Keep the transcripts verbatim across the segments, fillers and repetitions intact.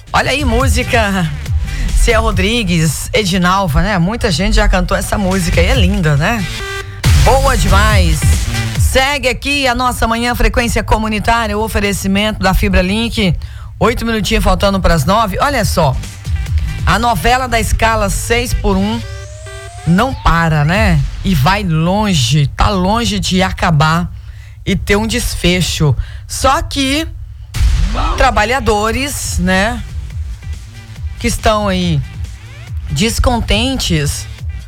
Olha aí, música Cia Rodrigues, Edinalva, né? Muita gente já cantou essa música e é linda, né? Boa demais. Segue aqui a nossa Manhã Frequência Comunitária, o oferecimento da Fibra Link. Oito minutinhos faltando para as nove. Olha só, a novela da escala seis por um não para, né? E vai longe, tá longe de acabar e ter um desfecho. Só que trabalhadores, né, que estão aí descontentes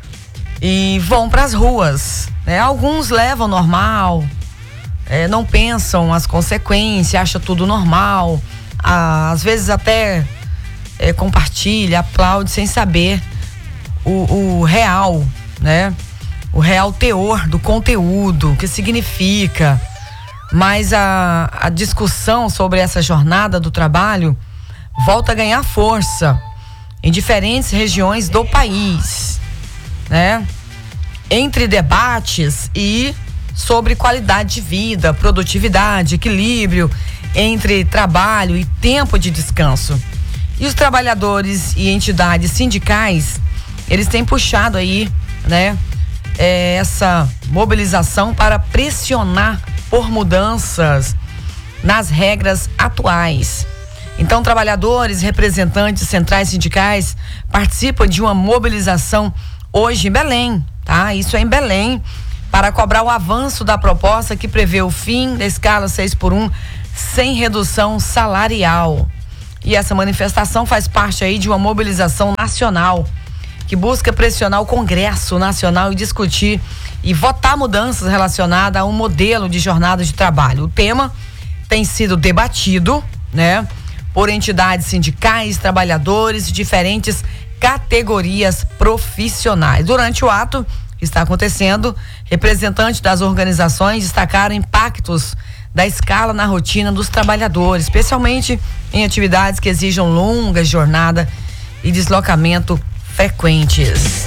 e vão para as ruas, né? Alguns levam normal, é, não pensam as consequências, acham tudo normal, ah, às vezes até é, compartilha, aplaude sem saber o, o real, né? O real teor do conteúdo, o que significa. Mas a, a discussão sobre essa jornada do trabalho volta a ganhar força em diferentes regiões do país, né? Entre debates e sobre qualidade de vida, produtividade, equilíbrio entre trabalho e tempo de descanso. E os trabalhadores e entidades sindicais, eles têm puxado aí, né, é, essa mobilização para pressionar por mudanças nas regras atuais. Então, trabalhadores, representantes centrais sindicais participam de uma mobilização hoje em Belém, tá? Isso é em Belém, para cobrar o avanço da proposta que prevê o fim da escala seis por um sem redução salarial. E essa manifestação faz parte aí de uma mobilização nacional que busca pressionar o Congresso Nacional e discutir e votar mudanças relacionadas a um modelo de jornada de trabalho. O tema tem sido debatido, né, por entidades sindicais, trabalhadores de diferentes categorias profissionais. Durante o ato que está acontecendo, representantes das organizações destacaram impactos da escala na rotina dos trabalhadores, especialmente em atividades que exijam longa jornada e deslocamento frequentes.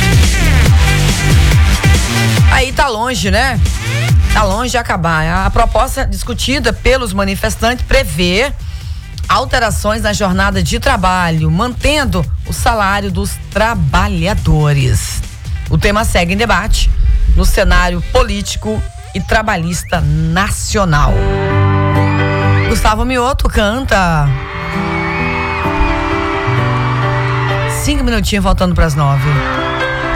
Aí tá longe, né? Tá longe de acabar. A proposta discutida pelos manifestantes prevê alterações na jornada de trabalho, mantendo o salário dos trabalhadores. O tema segue em debate no cenário político e trabalhista nacional. Gustavo Mioto canta. Cinco minutinhos faltando para as nove.